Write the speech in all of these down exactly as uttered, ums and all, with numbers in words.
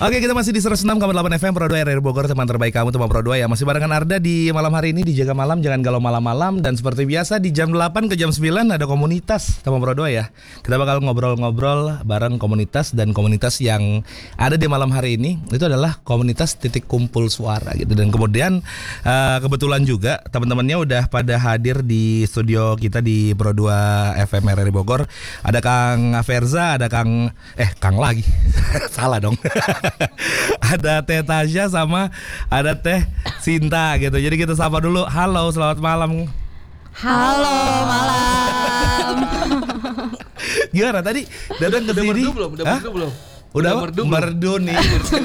Oke, kita masih di seratus enam koma delapan F M Pro dua R R Bogor, teman terbaik kamu, teman Pro dua ya. Masih barengan Arda di malam hari ini di Jaga Malam, jangan galau malam-malam. Dan seperti biasa di jam delapan ke jam sembilan ada komunitas teman Pro dua ya. Kita bakal ngobrol-ngobrol bareng komunitas, dan komunitas yang ada di malam hari ini itu adalah komunitas titik kumpul suara gitu. Dan kemudian uh, kebetulan juga teman-temannya udah pada hadir di studio kita di Pro dua F M R R Bogor. Ada Kang Averza, ada Kang eh Kang lagi. Salah dong. Ada Teh Tasya sama ada Teh Sinta gitu. Jadi kita sapa dulu. Halo, selamat malam. Halo, malam. Gimana tadi? Datang ke udah sini? merdu belum? Udah merdu belum? Udah, udah merdu, merdu nih.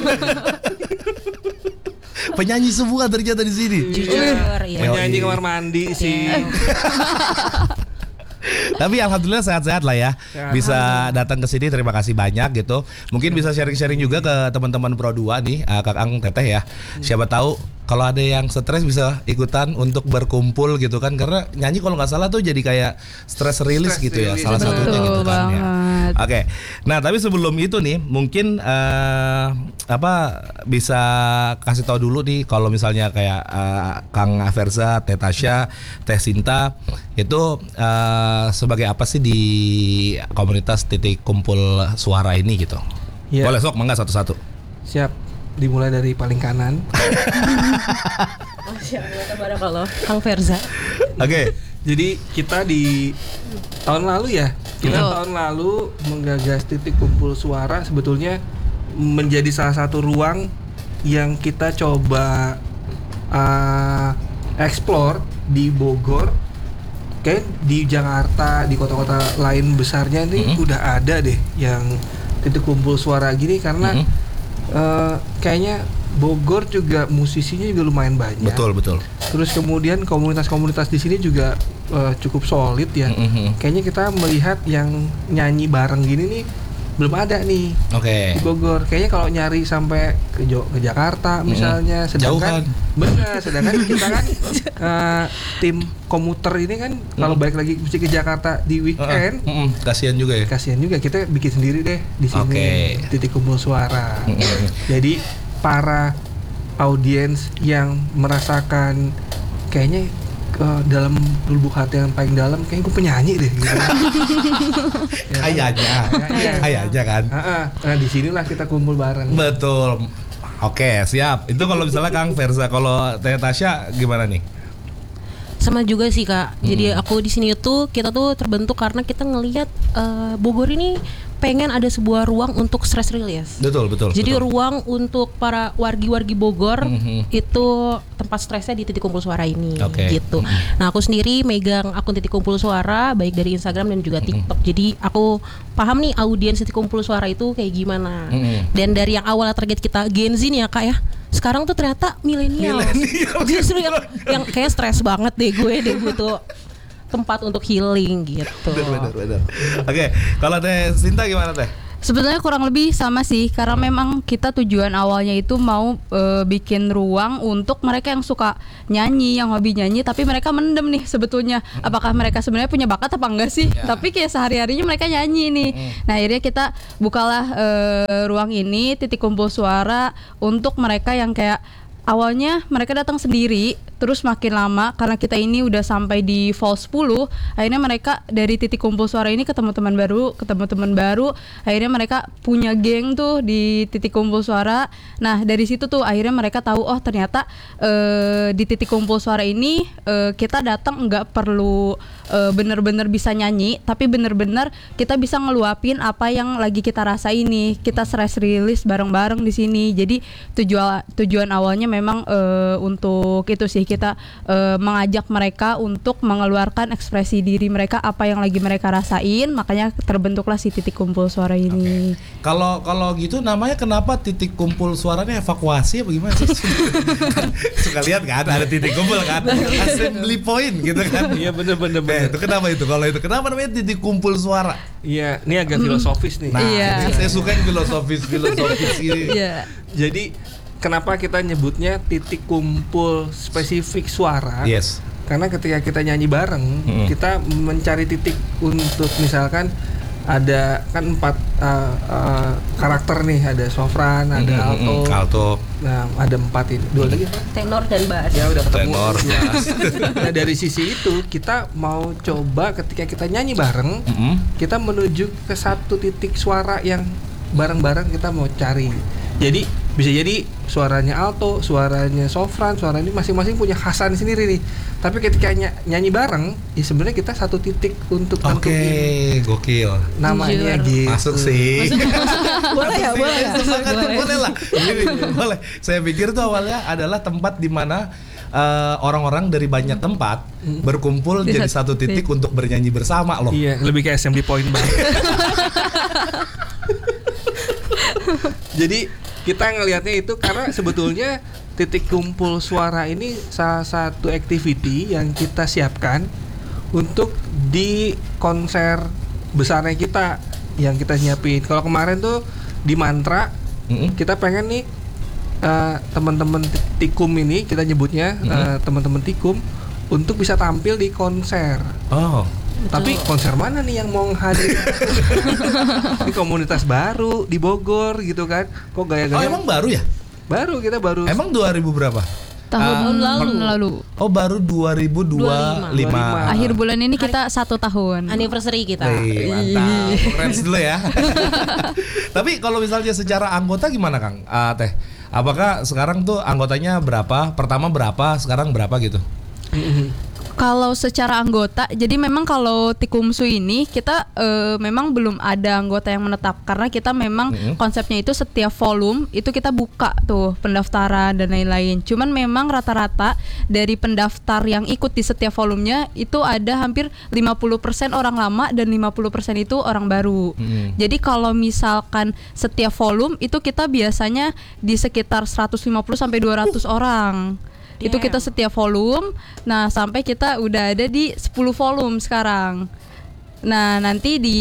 Penyanyi semua ternyata di sini. Jujur, ya. Penyanyi kamar mandi sih. Tapi alhamdulillah sehat-sehat lah ya. Bisa datang ke sini, terima kasih banyak gitu. Mungkin bisa sharing-sharing juga ke teman-teman Pro dua nih, uh, Kakang Teteh ya. Siapa tahu kalau ada yang stres bisa ikutan untuk berkumpul gitu kan, karena nyanyi kalau nggak salah tuh jadi kayak stress release Stress gitu ya, release. salah satunya Betul gitu kan ya. Oke, okay. Nah tapi sebelum itu nih mungkin uh, apa bisa kasih tahu dulu nih kalau misalnya kayak uh, Kang Averza, Teh Tasya, Teh Sinta itu uh, sebagai apa sih di komunitas titik kumpul suara ini gitu? Ya. Boleh sok, mangga satu-satu. Siap. Dimulai dari paling kanan. Masya Allah, tabarakallah. Kang Verza. Oke. Okay. Jadi kita di tahun lalu ya, kita Betul. tahun lalu menggagas titik kumpul suara sebetulnya menjadi salah satu ruang yang kita coba uh, explore di Bogor. Kayak di Jakarta, di kota-kota lain besarnya ini mm-hmm. udah ada deh yang titik kumpul suara gini, karena mm-hmm. Uh, kayaknya Bogor juga musisinya juga lumayan banyak. Betul betul. Terus kemudian komunitas-komunitas di sini juga uh, cukup solid ya. Mm-hmm. Kayaknya kita melihat yang nyanyi bareng gini nih belum ada nih. Oke. Okay. Di Bogor. Kayaknya kalau nyari sampai ke, Jo- ke Jakarta misalnya, mm-hmm. sedangkan benar, sedangkan kita kan uh, tim komuter ini kan mm-hmm. kalau balik lagi mesti ke Jakarta di weekend, uh-uh. mm-hmm. kasihan juga ya. Kasihan juga, kita bikin sendiri deh di sini. Okay. Titik kumpul suara. Mm-hmm. Jadi para audiens yang merasakan kayaknya uh, dalam lubuk hati yang paling dalam, kayaknya gue penyanyi deh gitu. Ya, kayaknya, kayaknya kan. Nah di sinilah kita kumpul bareng. Betul. Oke, siap. Itu kalau misalnya Kang Verza, kalau Teh Tasya gimana nih? Sama juga sih Kak. Jadi Hmm. aku di sini tuh kita tuh terbentuk karena kita ngelihat uh, Bogor ini pengen ada sebuah ruang untuk stress release. Betul, betul. Jadi betul. ruang untuk para wargi-wargi Bogor Mm-hmm. itu tempat stresnya di titik kumpul suara ini, Okay. gitu. Mm-hmm. Nah aku sendiri megang akun titik kumpul suara baik dari Instagram dan juga TikTok. Mm-hmm. Jadi aku paham nih audiens titik kumpul suara itu kayak gimana. Mm-hmm. Dan dari yang awalnya target kita Gen Z nih ya Kak ya. Sekarang tuh ternyata milenial. Justru yang, yang kayak stres banget deh gue deh butuh tempat untuk healing gitu. Benar, benar, benar. Oke, kalau Teh Sinta gimana Teh? Sebetulnya kurang lebih sama sih, karena memang kita tujuan awalnya itu mau e, bikin ruang untuk mereka yang suka nyanyi, yang hobi nyanyi, tapi mereka mendem nih sebetulnya. Apakah mereka sebenarnya punya bakat apa enggak sih? Ya. Tapi kayak sehari-harinya mereka nyanyi nih. Mm. Nah akhirnya kita bukalah e, ruang ini, titik kumpul suara, untuk mereka yang kayak awalnya mereka datang sendiri, terus makin lama karena kita ini udah sampai di Vol sepuluh, akhirnya mereka dari titik kumpul suara ini ketemu teman baru, ketemu teman baru, akhirnya mereka punya geng tuh di titik kumpul suara. Nah dari situ tuh akhirnya mereka tahu, oh ternyata uh, di titik kumpul suara ini uh, kita datang nggak perlu uh, bener-bener bisa nyanyi, tapi bener-bener kita bisa ngeluapin apa yang lagi kita rasa ini, kita stress release bareng-bareng di sini. Jadi tujuan tujuan awalnya memang uh, untuk itu sih, kita uh, mengajak mereka untuk mengeluarkan ekspresi diri mereka, apa yang lagi mereka rasain, makanya terbentuklah si titik kumpul suara ini. Kalau okay. kalau gitu namanya kenapa titik kumpul suaranya evakuasi apa gimana sih? Kan suka lihat kan ada titik kumpul kan, assembly point gitu kan? Iya bener-bener. Eh, itu kenapa itu? Kalau itu kenapa namanya titik kumpul suara? Iya, ini agak filosofis nih. Nah, iya. saya suka yang filosofis filosofis ini. Iya. Jadi kenapa kita nyebutnya titik kumpul spesifik suara? Yes. Karena ketika kita nyanyi bareng, hmm. kita mencari titik untuk misalkan ada kan empat uh, uh, karakter nih, ada sopran, ada Mm-mm, alto, alto. nah ada empat ini, dua lagi apa? Tenor dan bass. Ya udah ketemu. Tenor, Ya. bass. Nah dari sisi itu kita mau coba ketika kita nyanyi bareng, Mm-mm. kita menuju ke satu titik suara yang bareng-bareng kita mau cari. Jadi bisa jadi suaranya alto, suaranya sopran, suara ini masing-masing punya khasan sendiri nih. Tapi ketika ny- nyanyi bareng, ya sebenarnya kita satu titik untuk Oke, nentuin gokil. namanya Jujur. gitu. Masuk sih. Boleh ya, boleh ya. Sepakat, Boleh. boleh lah. Ini, boleh. Saya pikir tuh awalnya adalah tempat di mana eh, orang-orang dari banyak tempat berkumpul Di jadi satu satu titik untuk bernyanyi bersama loh. Iya, lebih kayak assembly point banget. Jadi kita ngelihatnya itu karena sebetulnya titik kumpul suara ini salah satu activity yang kita siapkan untuk di konser besarnya kita yang kita nyiapin. Kalau kemarin tuh di Mantra, Mm-mm. kita pengen nih uh, teman-teman Tikum ini kita nyebutnya uh, teman-teman Tikum untuk bisa tampil di konser. Oh. Tapi konser mana nih yang mau hadir? Ini komunitas baru di Bogor gitu kan. Kok Oh, gaya-gaya emang baru ya? baru kita baru Emang dua ribu berapa? Tahun Ah, lalu. lalu. Oh, baru dua ribu dua puluh lima. dua puluh lima. Akhir bulan ini kita satu tahun. Anniversary kita. Wih, mantap. Congrats dulu ya. Tapi kalau misalnya secara anggota gimana, Kang? Ah, Teh, apakah sekarang tuh anggotanya berapa? Pertama berapa? Sekarang berapa gitu? Kalau secara anggota, jadi memang kalau Tikumsu ini kita eh, memang belum ada anggota yang menetap karena kita memang Mm-hmm. konsepnya itu setiap volume itu kita buka tuh pendaftaran dan lain-lain. Cuman memang rata-rata dari pendaftar yang ikut di setiap volumenya itu ada hampir lima puluh persen orang lama dan lima puluh persen itu orang baru. Mm-hmm. Jadi kalau misalkan setiap volume itu kita biasanya di sekitar seratus lima puluh sampai dua ratus orang. Itu Damn. kita setiap volume. Nah, sampai kita udah ada di sepuluh volume sekarang. Nah, nanti di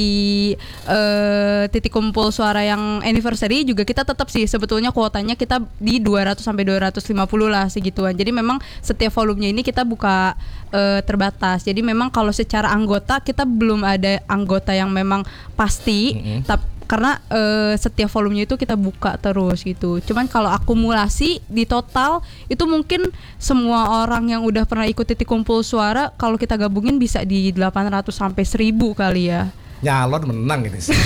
eh, titik kumpul suara yang anniversary juga kita tetap sih sebetulnya kuotanya kita di dua ratus sampai dua ratus lima puluh lah segituan. Jadi memang setiap volumenya ini kita buka eh, terbatas. Jadi memang kalau secara anggota kita belum ada anggota yang memang pasti, Mm-mm. tapi karena eh, setiap volumenya itu kita buka terus gitu. Cuman kalau akumulasi di total itu mungkin semua orang yang udah pernah ikut titik kumpul suara kalau kita gabungin bisa di delapan ratus sampai seribu kali ya. Nyalon menang ini sih.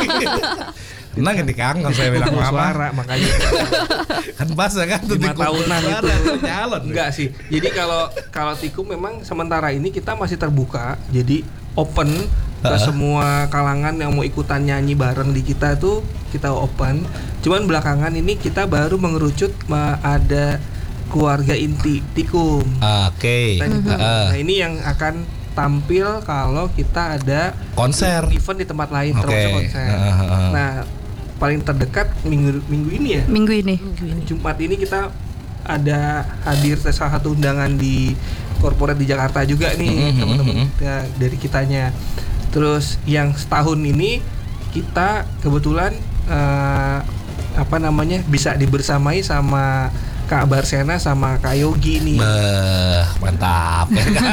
Menang ini, Kang, kalau saya bilang kumpul mama. suara makanya Kan pas ya kan tuh lima tikum tahunan suara, itu. nyalon. Enggak sih. Jadi kalau kalau Tikum memang sementara ini kita masih terbuka. Jadi open ke Uh-huh. semua kalangan yang mau ikutan nyanyi bareng di kita tuh kita open. Cuman belakangan ini kita baru mengerucut ma- ada keluarga inti Tikum. Oke. Kita gitu. Heeh. Nah ini yang akan tampil kalau kita ada Konser. event di tempat lain Oke. termasuk konser. Heeh. Nah paling terdekat minggu minggu ini ya. Minggu ini. Jumat ini kita ada hadir ke salah satu undangan di corporate di Jakarta juga nih Mhm, teman-teman mhm. kita dari kitanya. Terus yang setahun ini kita kebetulan eh, apa namanya bisa dibersamai sama Kak Barsena sama Kak Yogi nih. Beh, mantap.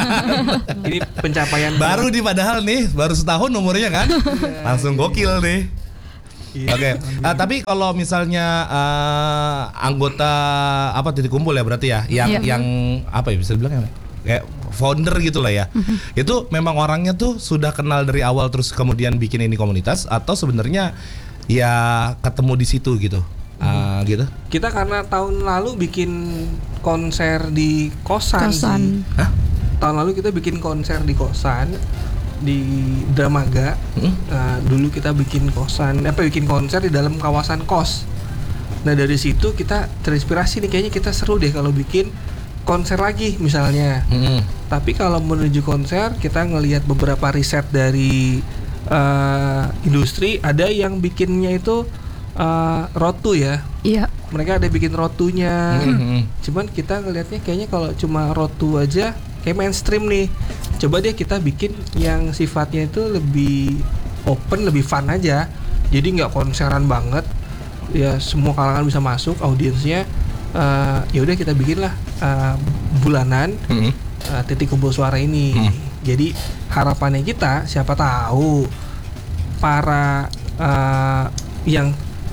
Ini pencapaian Baru di padahal nih, baru setahun umurnya kan. Langsung gokil nih. Iya. Oke, Ah, tapi kalau misalnya ah, anggota apa titik kumpul ya berarti ya, yang Iya. yang apa ya bisa dibilang ya, kayak founder gitu lah ya. Itu memang orangnya tuh sudah kenal dari awal terus kemudian bikin ini komunitas atau sebenarnya ya ketemu di situ gitu, Ah, gitu. Kita karena tahun lalu bikin konser di kosan. Kosan. sih. Hah? Tahun lalu kita bikin konser di kosan di Dramaga. Hmm? Nah, dulu kita bikin kosan, apa bikin konser di dalam kawasan kos. Nah dari situ kita terinspirasi nih kayaknya kita seru deh kalau bikin konser lagi misalnya. Mm-mm. Tapi kalau menuju konser kita ngelihat beberapa riset dari eh, industri ada yang bikinnya itu eh, rotu ya. Iya. Mereka ada bikin rotunya. Mm-mm. Cuman kita ngelihatnya kayaknya kalau cuma rotu aja kayak mainstream nih. Coba deh kita bikin yang sifatnya itu lebih open, lebih fun aja. Jadi nggak konseran banget. Ya semua kalangan bisa masuk, audiensnya. Uh, ya udah kita bikinlah uh, bulanan Mm-mm. uh, titik kumpul suara ini. Hmm. Jadi harapannya kita siapa tahu para uh, yang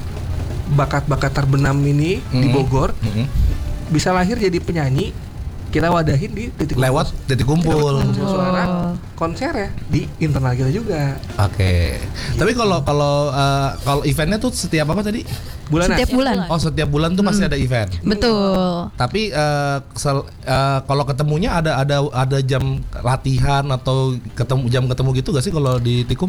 bakat-bakat terbenam ini mm-hmm. di Bogor mm-hmm. bisa lahir jadi penyanyi. Kita wadahin di titik lewat kumpul. titik kumpul oh. suara konser ya di internal kita juga. Oke. Okay. Tapi kalau kalau uh, kalau eventnya tuh setiap apa tadi? Bulanan. Setiap bulan. Oh setiap bulan tuh pasti hmm. ada event. Betul. Tapi uh, sel, uh, kalau ketemunya ada ada ada jam latihan atau ketemu jam ketemu gitu gak sih kalau di Tikum?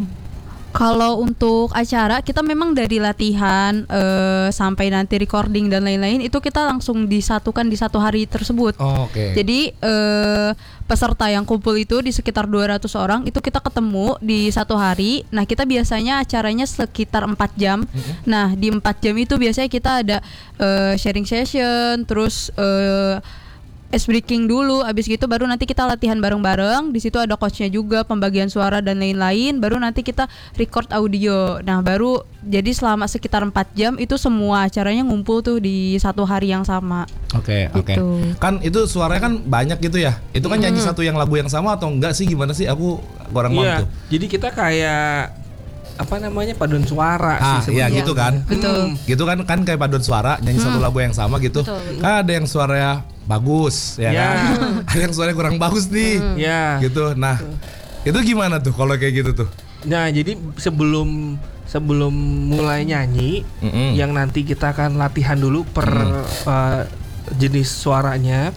Kalau untuk acara kita memang dari latihan uh, sampai nanti recording dan lain-lain itu kita langsung disatukan di satu hari tersebut. Oh, Oke. Okay. Jadi uh, peserta yang kumpul itu di sekitar dua ratus orang itu kita ketemu di satu hari. Nah kita biasanya acaranya sekitar empat jam. Mm-hmm. Nah di empat jam itu biasanya kita ada uh, sharing session, terus uh, ice breaking dulu, abis gitu baru nanti kita latihan bareng-bareng. Di situ ada coachnya juga, pembagian suara dan lain-lain. Baru nanti kita record audio. Nah baru jadi selama sekitar empat jam itu semua acaranya ngumpul tuh di satu hari yang sama. Oke okay, gitu. Oke. Okay. Kan itu suaranya kan banyak gitu ya. Itu kan hmm. nyanyi satu yang lagu yang sama atau enggak sih, gimana sih? Aku kurang paham iya, tuh. Jadi kita kayak apa namanya paduan suara ah, sih sebenarnya. Iya gitu kan. Betul. Hmm. Gitu kan kan kayak paduan suara nyanyi hmm. satu lagu yang sama gitu. Betul. Kan ada yang suaranya bagus ya, ya. kan. Ada yang suaranya kurang bagus nih. Hmm. Ya. Gitu. Nah, itu gimana tuh kalau kayak gitu tuh? Nah, jadi sebelum sebelum mulai nyanyi mm-hmm. yang nanti kita akan latihan dulu per mm. uh, jenis suaranya.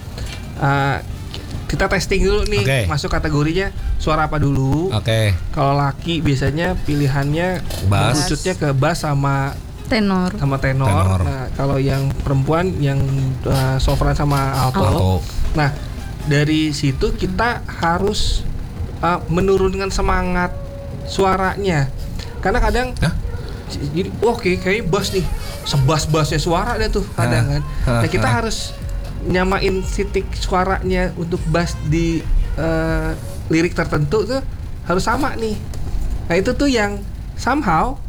Uh, Kita testing dulu nih, okay. masuk kategorinya suara apa dulu. Oke. Okay. Kalau laki biasanya pilihannya merucutnya ke bass sama tenor. Sama tenor. tenor. Nah, kalau yang perempuan yang uh, sopran sama alto. alto. Nah, dari situ kita harus uh, menurunkan semangat suaranya. Karena kadang Hah? jadi oke okay, kayaknya bass nih. Sebas-basnya suara ada tuh kadang kan. Nah, kita harus nyamain titik suaranya untuk bass di uh, lirik tertentu tuh harus sama nih. Nah itu tuh yang somehow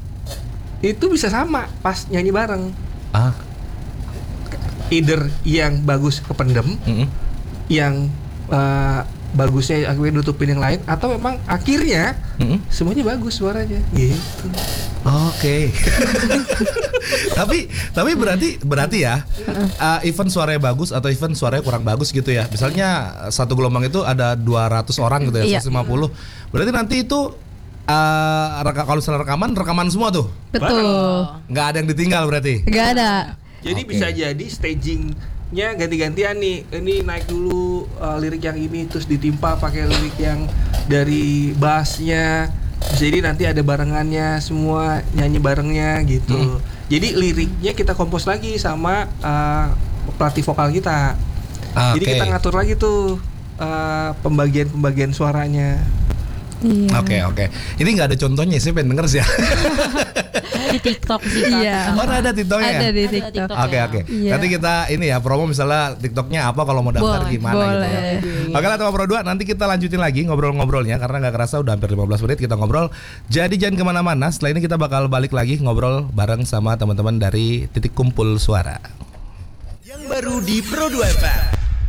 itu bisa sama pas nyanyi bareng. Ah. Either yang bagus kependem, mm-hmm. yang uh, bagusnya akhirnya nutupin yang lain, atau memang akhirnya mm-hmm. semuanya bagus suaranya. Gitu. Oke. Okay. tapi tapi berarti berarti ya uh, event suaranya bagus atau event suaranya kurang bagus gitu ya. Misalnya satu gelombang itu ada dua ratus orang gitu ya, iya. seratus lima puluh. Berarti nanti itu uh, reka, kalau salah rekaman rekaman semua tuh. Betul. Nggak ada yang ditinggal berarti. Nggak ada. Jadi okay. bisa jadi stagingnya ganti-gantian nih. Ini naik dulu uh, lirik yang ini terus ditimpa pakai lirik yang dari bassnya. Jadi nanti ada barengannya semua nyanyi barengnya gitu. Hmm. Jadi liriknya kita kompos lagi sama uh, pelatih vokal kita. Okay. Jadi kita ngatur lagi tuh uh, pembagian-pembagian suaranya. Iya. Oke okay, oke. Okay. Ini nggak ada contohnya sih, pengen denger sih ya. Di TikTok sih. Iya. Oh ada TikToknya ya? Ada di TikTok. Oke oke. Iya. Nanti kita ini ya promo misalnya TikToknya apa kalau mau daftar boleh, gimana boleh. gitu ya. Oke lah teman Pro dua, nanti kita lanjutin lagi ngobrol-ngobrolnya karena nggak kerasa udah hampir lima belas menit kita ngobrol. Jadi jangan kemana-mana. Setelah ini kita bakal balik lagi ngobrol bareng sama teman-teman dari Titik Kumpul Suara. Yang baru di Pro dua F M.